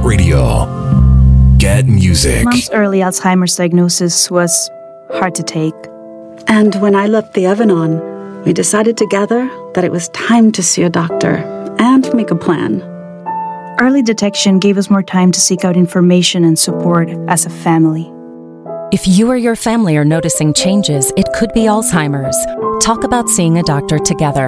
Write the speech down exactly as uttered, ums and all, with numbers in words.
Radio. Get music. Mom's early Alzheimer's diagnosis was hard to take. And when I left the Evanon, we decided together that it was time to see a doctor and make a plan. Early detection gave us more time to seek out information and support as a family. If you or your family are noticing changes, it could be Alzheimer's. Talk about seeing a doctor together.